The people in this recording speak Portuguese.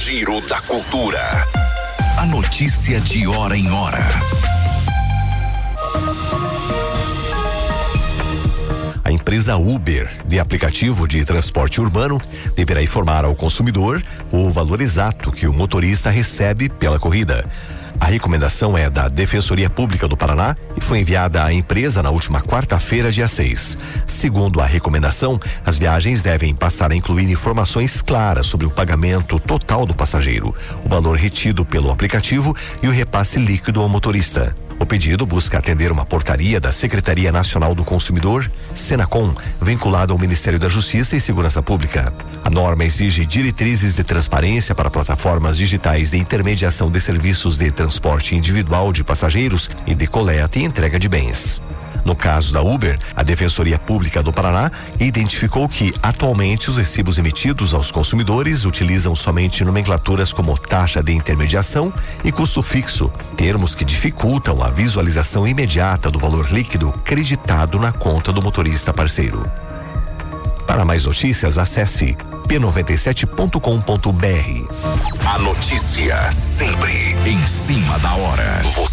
Giro da Cultura. A notícia de hora em hora. A empresa Uber, de aplicativo de transporte urbano, deverá informar ao consumidor o valor exato que o motorista recebe pela corrida. A recomendação é da Defensoria Pública do Paraná e foi enviada à empresa na última quarta-feira, dia 6. Segundo a recomendação, as viagens devem passar a incluir informações claras sobre o pagamento total do passageiro, o valor retido pelo aplicativo e o repasse líquido ao motorista. O pedido busca atender uma portaria da Secretaria Nacional do Consumidor, Senacom, vinculada ao Ministério da Justiça e Segurança Pública. A norma exige diretrizes de transparência para plataformas digitais de intermediação de serviços de transporte individual de passageiros e de coleta e entrega de bens. No caso da Uber, a Defensoria Pública do Paraná identificou que, atualmente, os recibos emitidos aos consumidores utilizam somente nomenclaturas como taxa de intermediação e custo fixo, termos que dificultam a visualização imediata do valor líquido creditado na conta do motorista parceiro. Para mais notícias, acesse p97.com.br. A notícia sempre em cima da hora.